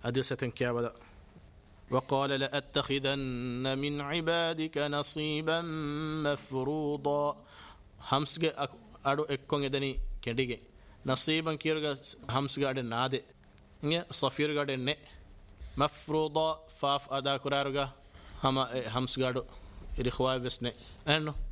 أدل ستنكيا بدا وقال لأتخذن من عبادك نصيبا مفروضا همسك أدو إكون يدني كنديك نصيبا كيرغا همسك أدن نادي صفير غدن مفروضا فاف أدا كرارغا همسك أدو إرخوا بسنة أنو